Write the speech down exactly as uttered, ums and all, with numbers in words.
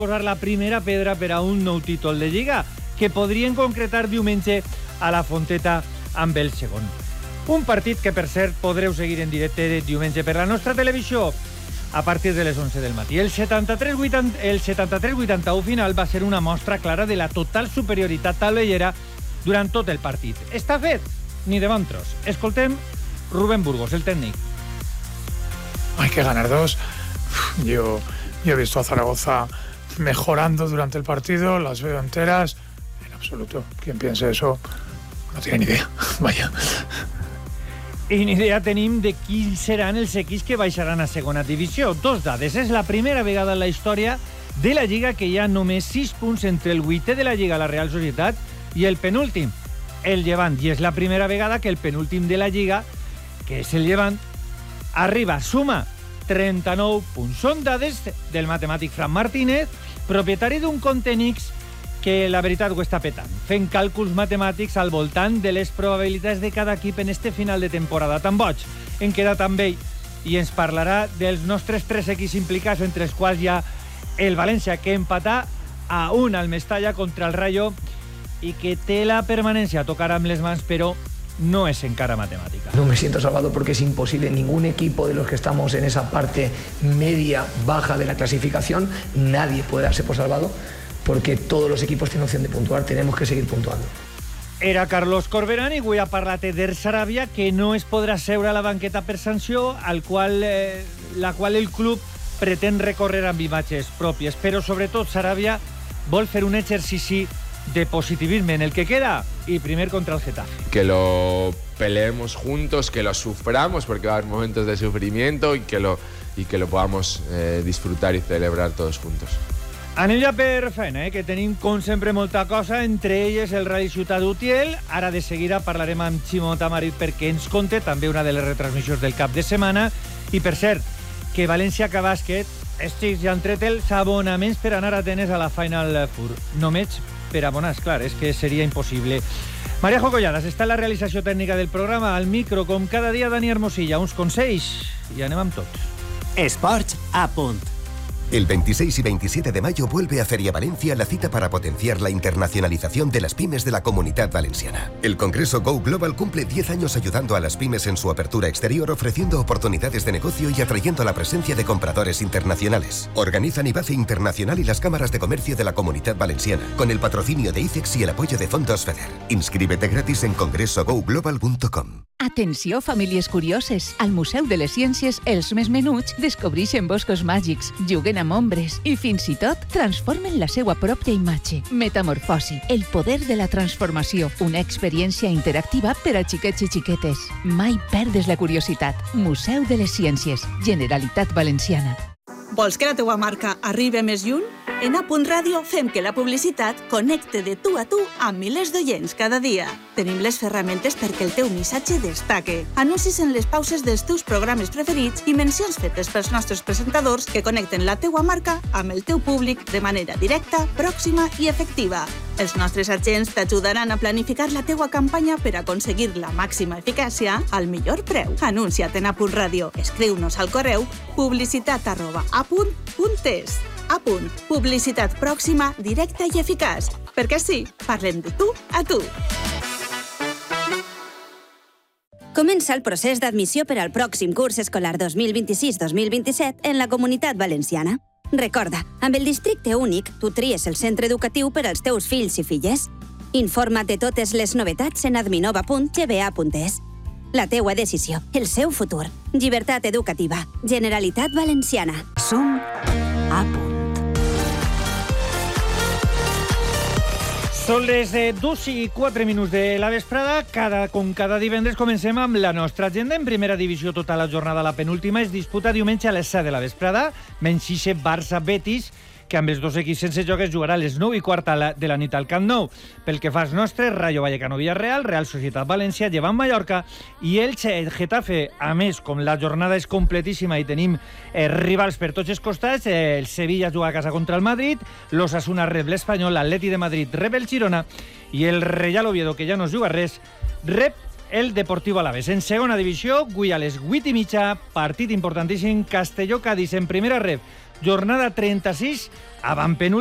posar la primera pedra per a un nou títol de Lliga, que podrien concretar diumenge a la Fonteta amb el segon. Un partit que, per cert, podreu seguir en directe diumenge per la nostra televisió a partir de les onze del matí. El setanta-tres vuitanta-u final va ser una mostra clara de la total superioritat taulellera durant tot el partit. Està fet? Ni de bon tros. Escoltem Rubén Burgos, el técnico. Hay que ganar dos. Yo, yo he visto a Zaragoza mejorando durante el partido, las veo enteras. En absoluto. Quien piense eso no tiene ni idea. Vaya. I ni idea tenim de qui seran els equips que baixaran a segona divisió. Dos dades. És la primera vegada en la història de la Lliga que hi ha només sis punts entre el vuitè de la Lliga, la Real Societat, i el penúltim, el Llevant. I és la primera vegada que el penúltim de la Lliga, que és el Llevant, arriba, suma trenta-nou punts. Són dades del matemàtic Fran Martínez, propietari d'un compte Nix que la veritat ho està petant, fent càlculs matemàtics al voltant de les probabilitats de cada equip en este final de temporada tan boig. Hem quedat amb ell i ens parlarà dels nostres tres equips implicats, entre els quals hi ha el València, que empatà a un al Mestalla contra el Rayo i que té la permanència a tocar amb les mans, però no es encara matemática. No me siento salvado porque es imposible. Ningún equipo de los que estamos en esa parte media, baja de la clasificación, nadie puede darse por salvado, porque todos los equipos tienen opción de puntuar. Tenemos que seguir puntuando. Era Carlos Corberán i avui ha parlat d'Eder Sarabia, que no es podrà seure a la banqueta per sanció, al qual, eh, la qual el club pretén recórrer amb imatges pròpies. Però sobretot Sarabia vol fer un exercici de positivismo en el que queda y primer contra el Getafe. Que lo peleemos juntos, que lo suframos porque va a haber momentos de sufrimiento y que lo, y que lo podamos eh, disfrutar y celebrar todos juntos. Anem ja per feina, eh, que tenim com sempre molta cosa, entre elles el Rally Ciutat d'Utiel. Ara de seguida parlarem amb Ximo Tamarit perquè ens conté també una de les retransmissions del cap de setmana. I per cert, que València Cabàsquet estic ja han tret els abonaments per anar a tenis a la Final Four. Només per abonar, clar, és que seria impossible. Marejo Colladas està en la realització tècnica del programa. Al micro, com cada dia, Dani Hermosilla. Uns consells i anem amb tot. Esports a punt. El veintiséis y veintisiete de mayo vuelve a Feria Valencia la cita para potenciar la internacionalización de las pymes de la Comunidad Valenciana. El Congreso Go Global cumple diez años ayudando a las pymes en su apertura exterior, ofreciendo oportunidades de negocio y atrayendo la presencia de compradores internacionales. Organizan IBACE Internacional y las cámaras de comercio de la Comunidad Valenciana, con el patrocinio de ICEX y el apoyo de Fondos FEDER. Inscríbete gratis en congreso go global punto com. Atenció, famílies curioses. Al Museu de les Ciències, els més menuts descobreixen boscos màgics, juguen amb ombres i fins i tot transformen la seva pròpia imatge. Metamorfosi, el poder de la transformació. Una experiència interactiva per a xiquets i xiquetes. Mai perdes la curiositat. Museu de les Ciències, Generalitat Valenciana. Vols que la teua marca arribi més lluny? En A Punt Ràdio fem que la publicitat connecte de tu a tu amb milers d'oients cada dia. Tenim les ferramentes perquè el teu missatge destaque. Anuncis en les pauses dels teus programes preferits i mencions fetes pels nostres presentadors que connecten la teua marca amb el teu públic de manera directa, pròxima i efectiva. Els nostres agents t'ajudaran a planificar la teua campanya per aconseguir la màxima eficàcia al millor preu. Anuncia't en A Punt Ràdio. Escriu-nos al correu publicitat arroba apunt punt es. A Punt. Publicitat pròxima, directa i eficaç. Perquè sí, parlem de tu a tu. Comença el procés d'admissió per al pròxim curs escolar dos mil vint-i-sis dos mil vint-i-set en la Comunitat Valenciana. Recorda, amb el districte únic, tu tries el centre educatiu per als teus fills i filles. Informa't de totes les novetats en adminova punt g b a punt es. La teua decisió, el seu futur. Llibertat educativa. Generalitat Valenciana. Som A Punt. Són les dos i quatre minuts de la vesprada. Cada, com cada divendres comencem amb la nostra agenda. En primera divisió tota la jornada, la penúltima, es disputa diumenge a les set de la vesprada. Menys Barça-Betis, que amb els dos equips sense joc es jugarà a les nou i quart de la nit al Camp Nou. Pel que fa als nostres, Rayo Vallecano-Villarreal, Real Societat València, Llevant Mallorca i Elche Getafe. A més, com la jornada és completíssima i tenim eh, rivals per tots els costats, eh, el Sevilla juga a casa contra el Madrid, l'Osasuna rep l'Espanyol, l'Atleti de Madrid rep el Girona i el Real Oviedo, que ja no es juga res, rep el Deportivo Alavés. En segona divisió, avui a les vuit i mitja, partit importantíssim, Castelló-Cádiz. En primera rep jornada trenta-sis, avantpenúltima